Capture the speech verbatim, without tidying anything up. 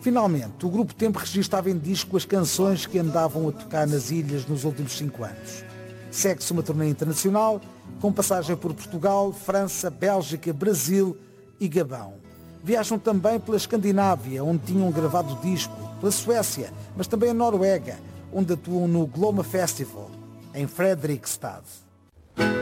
Finalmente, o Grupo Tempo registava em disco as canções que andavam a tocar nas ilhas nos últimos cinco anos. Segue-se uma turnê internacional, com passagem por Portugal, França, Bélgica, Brasil e Gabão. Viajam também pela Escandinávia, onde tinham gravado o disco, pela Suécia, mas também a Noruega, onde atuam no Glomma Festival, em Fredrikstad.